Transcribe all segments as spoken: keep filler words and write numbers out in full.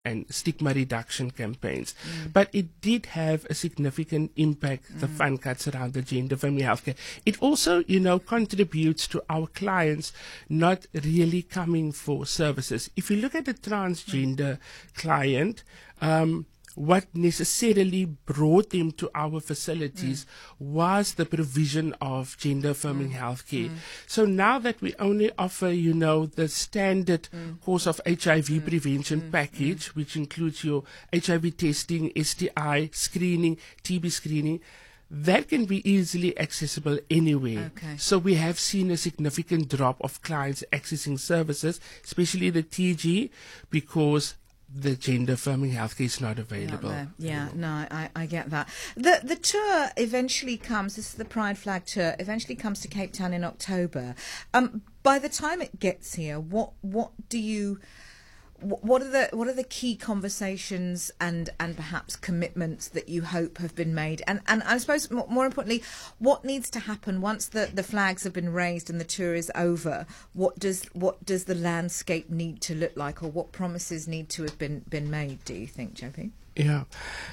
and stigma reduction campaigns. Mm. But it did have a significant impact, mm. the fund cuts around the gender family healthcare. It also, you know, contributes to our clients not really coming for services. If you look at the transgender mm. client, um, what necessarily brought them to our facilities mm. was the provision of gender-affirming mm. healthcare. Mm. So now that we only offer, you know, the standard mm. course of H I V mm. prevention mm. package, mm. which includes your H I V testing, S T I screening, T B screening, that can be easily accessible anywhere. Okay. So we have seen a significant drop of clients accessing services, especially the T G, because the gender affirming healthcare is not available. Not yeah, no, I, I get that. The the tour eventually comes, this is the Pride Flag tour, eventually comes to Cape Town in October. Um, by the time it gets here, what what do you what are the what are the key conversations and, and perhaps commitments that you hope have been made? And and I suppose more, more importantly, what needs to happen once the, the flags have been raised and the tour is over? What does what does the landscape need to look like, or what promises need to have been, been made, do you think, J P? Yeah.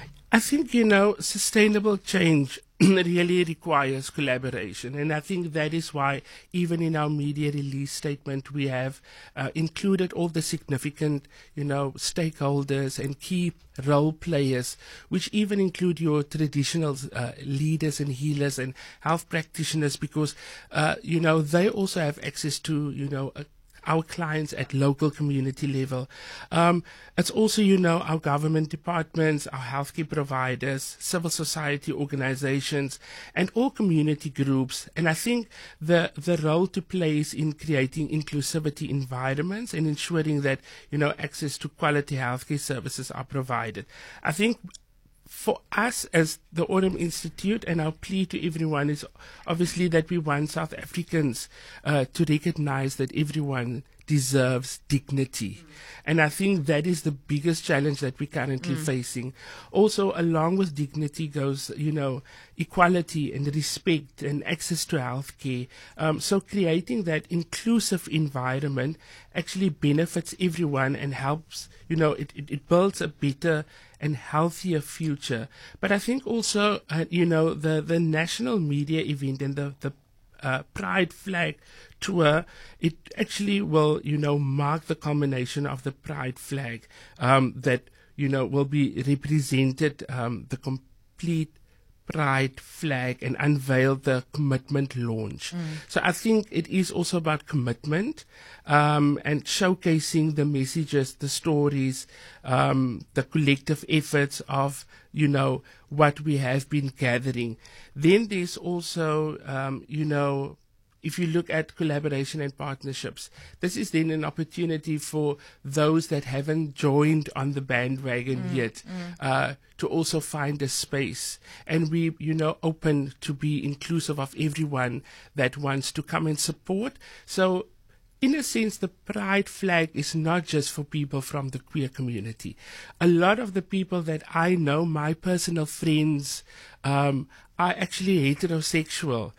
I think, you know, sustainable change really requires collaboration. And I think that is why even in our media release statement, we have uh, included all the significant, you know, stakeholders and key role players, which even include your traditional uh, leaders and healers and health practitioners, because, uh, you know, they also have access to, you know, a our clients at local community level. Um, it's also, you know, our government departments, our healthcare providers, civil society organizations, and all community groups. And I think the, the role to play is in creating inclusivity environments and ensuring that, you know, access to quality healthcare services are provided. I think for us as the Autumn Institute, and our plea to everyone is obviously that we want South Africans uh, to recognize that everyone deserves dignity. Mm. And I think that is the biggest challenge that we're currently mm. facing. Also, along with dignity goes, you know, equality and respect and access to healthcare. Um, so creating that inclusive environment actually benefits everyone and helps, you know, it, it, it builds a better and healthier future. But I think also, uh, you know, the, the national media event and the, the uh, Pride Flag tour, it actually will, you know, mark the culmination of the Pride Flag um, that, you know, will be represented, um, the complete Pride Flag, and unveil the commitment launch. Mm. So I think it is also about commitment um, and showcasing the messages, the stories, um, the collective efforts of, you know, what we have been gathering. Then there's also, um, you know, if you look at collaboration and partnerships, this is then an opportunity for those that haven't joined on the bandwagon mm, yet mm. Uh, to also find a space. And we, you know, open to be inclusive of everyone that wants to come and support. So in a sense, the Pride Flag is not just for people from the queer community. A lot of the people that I know, my personal friends, um, are actually heterosexual.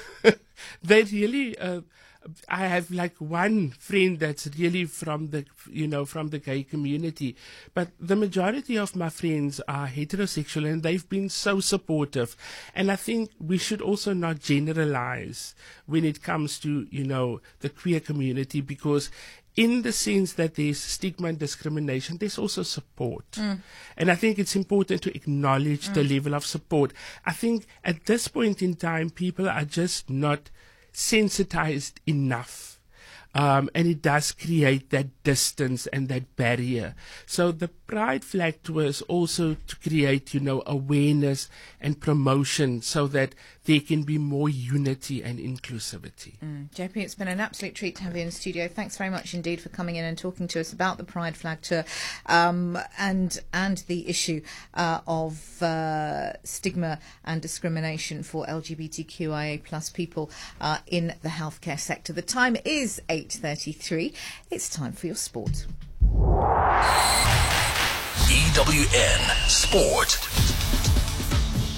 They really, uh, I have like one friend that's really from the, you know, from the gay community, but the majority of my friends are heterosexual, and they've been so supportive. And I think we should also not generalize when it comes to, you know, the queer community, because in the sense that there's stigma and discrimination, there's also support. Mm. And I think it's important to acknowledge mm. the level of support. I think at this point in time, people are just not sensitized enough. Um, and it does create that distance and that barrier. So the Pride Flag tour is also to create, you know, awareness and promotion so that there can be more unity and inclusivity. Mm. J P, it's been an absolute treat to have you in the studio. Thanks very much indeed for coming in and talking to us about the Pride Flag tour um, and and the issue uh, of uh, stigma and discrimination for L G B T Q I A plus people uh, in the healthcare sector. The time is eight thirty-three. It's time for your sport. E W N Sport.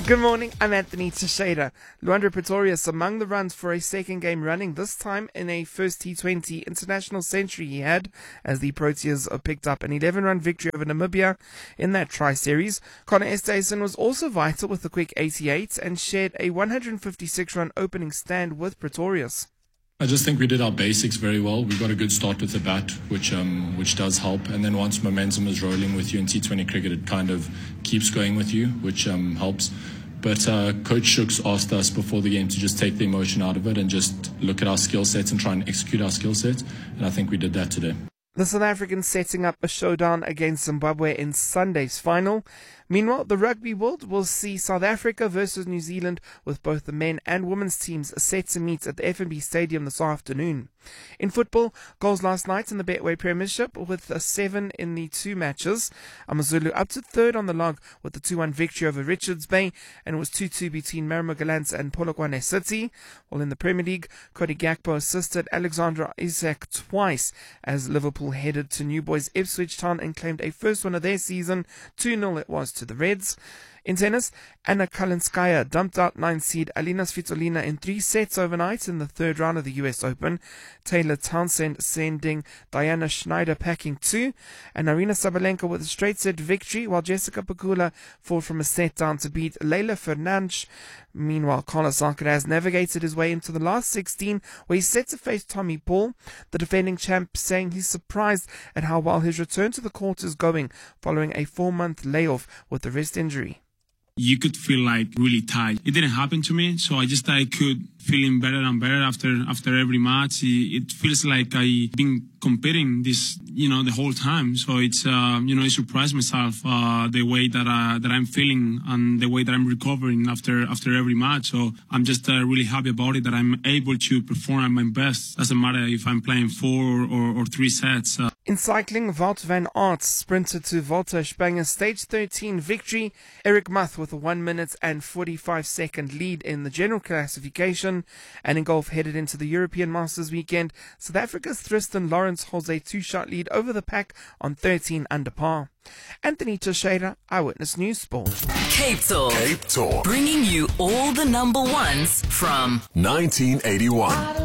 Good morning, I'm Anthony Teixeira. Luandro Pretorius among the runs for a second game running, this time in a first T twenty international century he had, as the Proteas picked up an eleven-run victory over Namibia in that tri-series. Connor Esterhuizen was also vital with a quick eighty-eight and shared a one hundred fifty-six-run opening stand with Pretorius. I just think we did our basics very well. We got a good start with the bat, which um, which does help. And then once momentum is rolling with you in T twenty cricket, it kind of keeps going with you, which um, helps. But uh, Coach Shooks asked us before the game to just take the emotion out of it and just look at our skill sets and try and execute our skill sets. And I think we did that today. The South Africans setting up a showdown against Zimbabwe in Sunday's final. Meanwhile, the rugby world will see South Africa versus New Zealand, with both the men and women's teams set to meet at the F N B Stadium this afternoon. In football, goals last night in the Betway Premiership with a seven in the two matches. AmaZulu up to third on the log with the two one victory over Richards Bay, and it was two two between Marymount Gallants and Polokwane City. While in the Premier League, Cody Gakpo assisted Alexandra Isak twice as Liverpool headed to New Boys Ipswich Town and claimed a first win of their season. two nil it was to the Reds. In tennis, Anna Kalinskaya dumped out nine-seed Alina Svitolina in three sets overnight in the third round of the U S Open. Taylor Townsend sending Diana Schneider packing two, and Arina Sabalenka with a straight-set victory, while Jessica Pegula fought from a set down to beat Leila Fernandes. Meanwhile, Carlos Alcaraz navigated his way into the last sixteen, where he's set to face Tommy Paul. The defending champ saying he's surprised at how well his return to the court is going following a four-month layoff with a wrist injury. You could feel like really tired. It didn't happen to me, so I just I could feeling better and better after after every match. It, it feels like I've been competing this, you know, the whole time. So it's, uh, you know, I surprised myself uh, the way that uh, that I'm feeling and the way that I'm recovering after after every match. So I'm just uh, really happy about it that I'm able to perform at my best. Doesn't matter if I'm playing four or, or three sets. Uh, In cycling, Wout van Aert sprinted to Volta a Spanga's stage thirteen victory. Eric Muth with a one minute and forty-five second lead in the general classification. And in golf, headed into the European Masters weekend, South Africa's Tristan Lawrence holds a two-shot lead over the pack on thirteen under par. Anthony Teixeira, Eyewitness News Sport. Cape Talk. Cape Talk. Bringing you all the number ones from nineteen eighty-one.